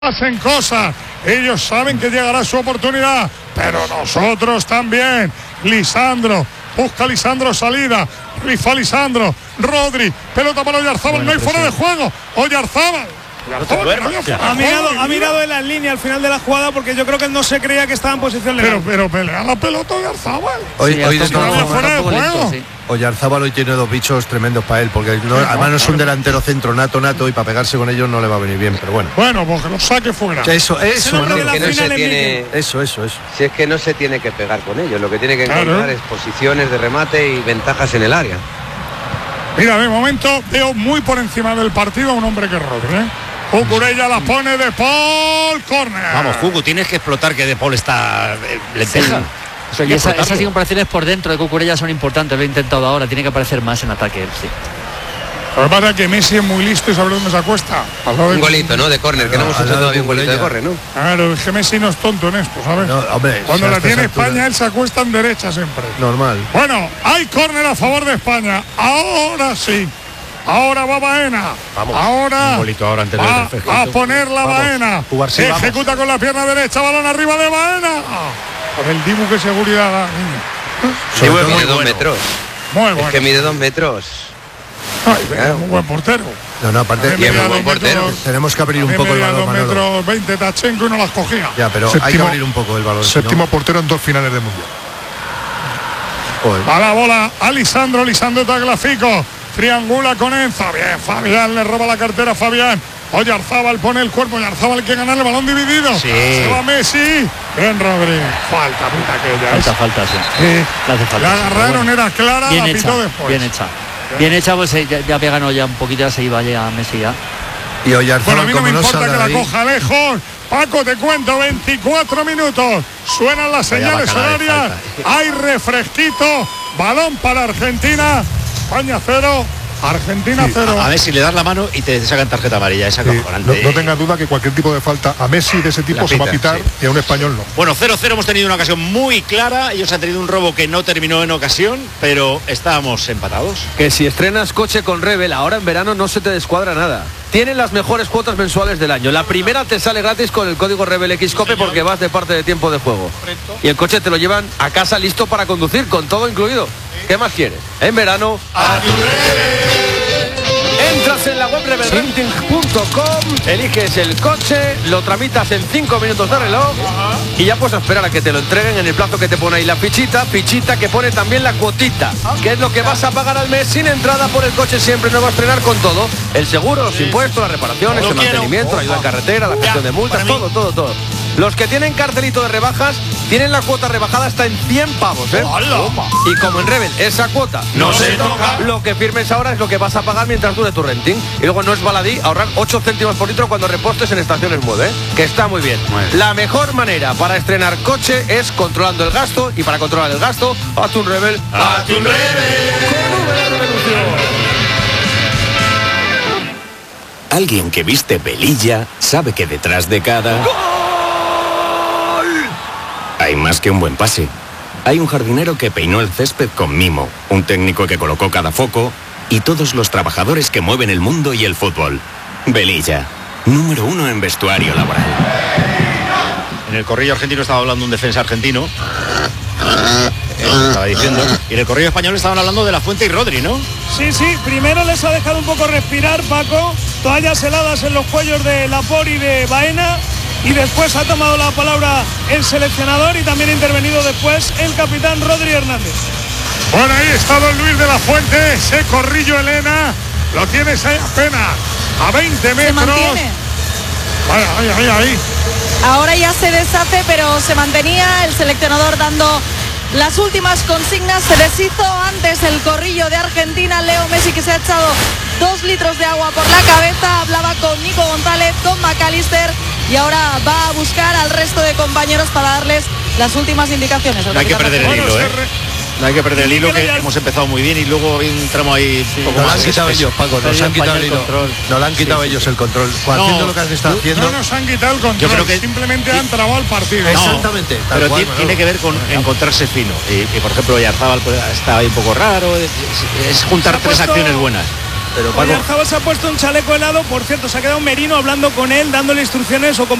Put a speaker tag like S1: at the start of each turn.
S1: hacen cosas, ellos saben que llegará su oportunidad, pero nosotros también. Lisandro, busca Lisandro salida, rifa Lisandro, Rodri, pelota para Oyarzábal, no hay fuera de juego, Oyarzábal.
S2: Ha mirado en la línea al final de la jugada porque yo creo que él no se creía que estaba en posición legal.
S1: Pero pelea la pelota Oyarzábal.
S3: Hoy
S1: fuera de juego.
S3: Oyarzábal hoy tiene dos bichos tremendos para él, porque además no es un delantero centro nato y para pegarse con ellos no le va a venir bien, pero bueno.
S1: Bueno, pues que lo saque fuera.
S3: Eso,
S4: que no se tiene,
S3: eso.
S4: Si es que no se tiene que pegar con ellos, lo que tiene que encontrar es posiciones de remate y ventajas en el área.
S1: Mira, de momento veo muy por encima del partido a un hombre que es Rodri, Cucurella la pone De Paul, córner.
S5: Vamos, Cucu, tienes que explotar que De Paul está lenteja.
S6: Sí. Y esas incomparaciones por dentro de Cucurella son importantes, lo he intentado ahora, tiene que aparecer más en ataque. Sí.
S1: Lo que pasa es que Messi es muy listo y sabe dónde se acuesta.
S4: Un golito, ¿no? De córner, que no hemos hecho todavía un golito de córner, ¿no?
S1: Claro, es que Messi no es tonto en esto, ¿sabes?
S3: No, hombre,
S1: cuando la tiene España, él se acuesta en derecha siempre.
S3: Normal.
S1: Bueno, hay córner a favor de España. Ahora sí. Ahora va Baena.
S5: Vamos.
S1: Ahora
S5: un golito ahora antes
S1: va a poner la Baena.
S3: Sí,
S1: ejecuta con la pierna derecha, balón arriba de Baena. Con el Dibu, que seguridad da.
S4: Dibu mide 2 metros.
S1: Muy bueno.
S4: Es que mide 2 metros.
S1: Ay, claro. Un buen portero.
S3: No, aparte
S4: y es muy buen portero.
S3: Tenemos que abrir un poco el balón.
S1: 2 metros 20 Tachenko y no las cogía.
S3: Ya, pero hay que abrir un poco el balón.
S7: Séptimo portero en 2 finales de mundial.
S1: A la bola a Lisandro Tagliafico. Triangula con Enzo. Bien, Fabián le roba la cartera a Fabián. Oyarzábal pone el cuerpo. Oyarzábal hay que ganar el balón dividido.
S5: Sí.
S1: Se va Messi. Bien, Rodri. Falta, puta aquella.
S6: Falta, sí.
S1: Le
S6: hace falta.
S1: La agarraron, era clara,
S6: bien
S1: la
S6: hecha,
S1: pitó después.
S6: Bien hecha, pues ya había ganado ya un poquito, ya se iba ya a Messi ya.
S3: Y Oyarzábal,
S1: bueno, a mí no me importa que la coja lejos. Paco, te cuento, 24 minutos. Suenan las señales horarias. Hay refresquito. Balón para Argentina. España 0. Argentina 0.
S5: A ver si le das la mano y te sacan tarjeta amarilla. Esa cojonante.
S7: No tengas duda que cualquier tipo de falta a Messi de ese tipo se va a pitar, y a un español no.
S5: Bueno, 0-0, hemos tenido una ocasión muy clara. Ellos han tenido un robo que no terminó en ocasión, pero estábamos empatados.
S8: Que si estrenas coche con Rebel ahora en verano no se te descuadra nada. Tienen las mejores cuotas mensuales del año. La primera te sale gratis con el código Rebel XCOPE porque vas de parte de tiempo de juego. Y el coche te lo llevan a casa listo para conducir, con todo incluido. ¿Qué más quieres? En verano, entras en la web rebelrenting.com, eliges el coche, lo tramitas en 5 minutos de reloj y ya puedes esperar a que te lo entreguen en el plazo que te pone ahí la fichita que pone también la cuotita, que es lo que vas a pagar al mes sin entrada por el coche siempre nuevo a estrenar con todo, el seguro, los impuestos, las reparaciones, el mantenimiento, la ayuda en carretera, la gestión de multas, todo. Los que tienen cartelito de rebajas tienen la cuota rebajada hasta en 100 pavos, Y como en Rebel esa cuota no se toca, lo que firmes ahora es lo que vas a pagar mientras dure tu renting. Y luego no es baladí ahorrar 8 céntimos por litro cuando repostes en Estaciones Mueve, que está muy bien. La mejor manera para estrenar coche es controlando el gasto, y para controlar el gasto, hazte un Rebel. ¡Hazte un Rebel!
S9: Alguien que viste velilla sabe que detrás de cada... ¡Gol! Hay más que un buen pase. Hay un jardinero que peinó el césped con mimo, un técnico que colocó cada foco y todos los trabajadores que mueven el mundo y el fútbol. Velilla, número 1 en vestuario laboral.
S5: En el corrillo argentino estaba hablando un defensa argentino. Estaba diciendo. Y en el corrillo español estaban hablando de La Fuente y Rodri, ¿no?
S2: Sí, primero les ha dejado un poco respirar, Paco. Toallas heladas en los cuellos de Laporte y de Baena. Y después ha tomado la palabra el seleccionador y también ha intervenido después el capitán Rodri Hernández.
S1: Bueno, ahí está don Luis de la Fuente, ese corrillo Elena, lo tienes ahí apenas a 20 metros.
S10: Se mantiene.
S1: Ahí.
S10: Ahora ya se deshace, pero se mantenía el seleccionador dando las últimas consignas. Se deshizo antes el corrillo de Argentina, Leo Messi, que se ha echado 2 litros de agua por la cabeza. Hablaba con Nico González, con McAllister, y ahora va a buscar al resto de compañeros para darles las últimas indicaciones.
S5: No hay que perder el hilo, No hay que perder el hilo, que hemos empezado muy bien y luego entramos ahí un poco
S3: más.
S5: Nos
S3: han quitado ellos, Paco, nos han quitado el hilo. Nos lo han quitado ellos el control. Haciendo lo que han estado haciendo.
S1: No nos han quitado el control,
S5: yo creo que
S1: simplemente han trabado el partido.
S3: Exactamente.
S5: Pero tiene que ver con encontrarse fino. Y por ejemplo, Oyarzábal está ahí un poco raro. Es juntar 3 acciones buenas.
S8: Pero
S2: Oyarzabal se ha puesto un chaleco helado, por cierto, se ha quedado Merino hablando con él, dándole instrucciones o